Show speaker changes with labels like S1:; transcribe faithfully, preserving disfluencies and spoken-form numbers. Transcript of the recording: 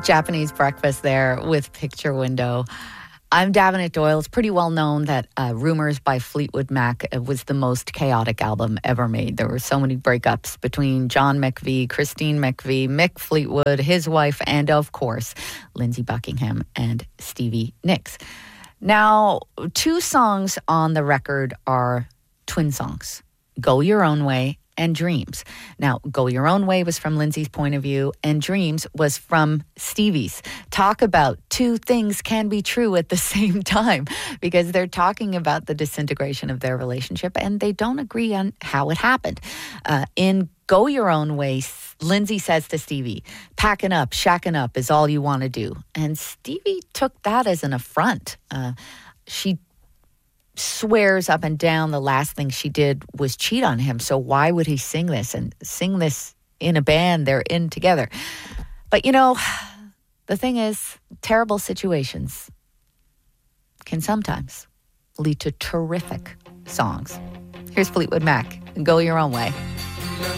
S1: Japanese Breakfast there with Picture Window. I'm Davenant Doyle. It's pretty well known that uh, Rumours by Fleetwood Mac was the most chaotic album ever made. There were so many breakups between John McVie, Christine McVie, Mick Fleetwood, his wife, and of course, Lindsey Buckingham and Stevie Nicks. Now, two songs on the record are twin songs, Go Your Own Way and Dreams. Now, Go Your Own Way was from Lindsey's point of view, and Dreams was from Stevie's. Talk about two things can be true at the same time, because they're talking about the disintegration of their relationship, and they don't agree on how it happened. Uh, in Go Your Own Way, Lindsey says to Stevie, packing up, shacking up is all you want to do. And Stevie took that as an affront. Uh, she swears up and down the last thing she did was cheat on him. So why would he sing this and sing this in a band they're in together? But you know, the thing is, terrible situations can sometimes lead to terrific songs. Here's Fleetwood Mac, Go Your Own Way.